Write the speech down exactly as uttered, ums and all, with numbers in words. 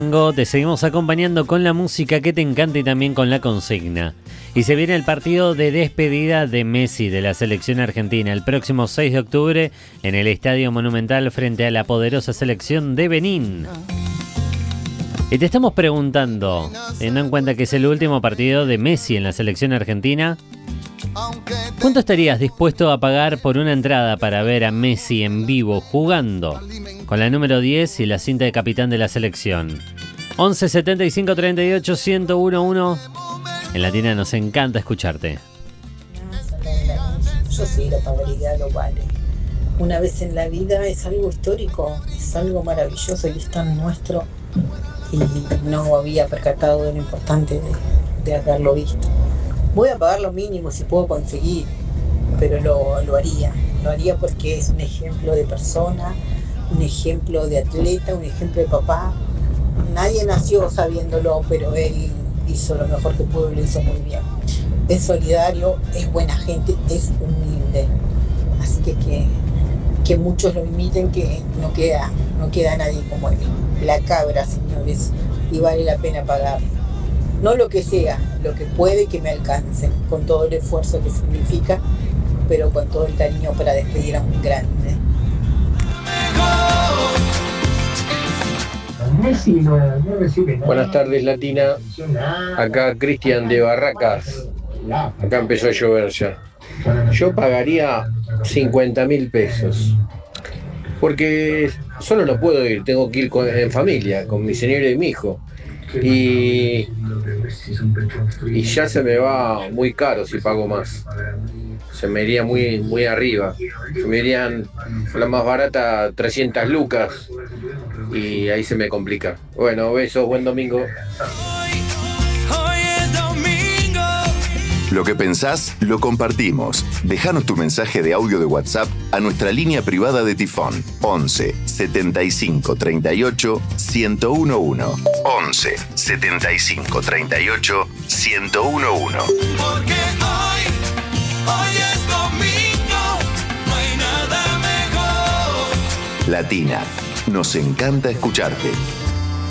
Te seguimos acompañando con la música que te encanta y también con la consigna. Y se viene el partido de despedida de Messi de la selección argentina el próximo seis de octubre en el Estadio Monumental frente a la poderosa selección de Benín. Y te estamos preguntando, teniendo en cuenta que es el último partido de Messi en la selección argentina, ¿cuánto estarías dispuesto a pagar por una entrada para ver a Messi en vivo jugando con la número diez y la cinta de capitán de la selección? once setenta y cinco treinta y ocho ciento uno. En Latina nos encanta escucharte. Yo sí, la pagaría, lo vale. Una vez en la vida es algo histórico, es algo maravilloso y es tan nuestro. Y no había percatado de lo importante de, de haberlo visto. Voy a pagar lo mínimo si puedo conseguir, pero lo, lo haría. Lo haría porque es un ejemplo de persona, un ejemplo de atleta, un ejemplo de papá. Nadie nació sabiéndolo, pero él hizo lo mejor que pudo y lo hizo muy bien. Es solidario, es buena gente, es humilde. Así que que, que muchos lo imiten, que no queda, no queda nadie como él. La cabra, señores, y vale la pena pagar. No lo que sea, lo que puede que me alcance, con todo el esfuerzo que significa, pero con todo el cariño para despedir a un grande. Buenas tardes, Latina. Acá Cristian de Barracas. Acá empezó a llover ya. Yo pagaría cincuenta mil pesos. Porque solo no puedo ir, tengo que ir con, en familia, con mi señora y mi hijo. Y, y ya se me va muy caro si pago más. Se me iría muy, muy arriba. Se me irían la más barata trescientas lucas. Y ahí se me complica. Bueno, besos, buen domingo. Lo que pensás, lo compartimos. Déjanos tu mensaje de audio de WhatsApp a nuestra línea privada de Tifón. once setenta y cinco treinta y ocho ciento once. once setenta y cinco treinta y ocho ciento once. Porque hoy, hoy es domingo, no hay nada mejor. Latina, nos encanta escucharte.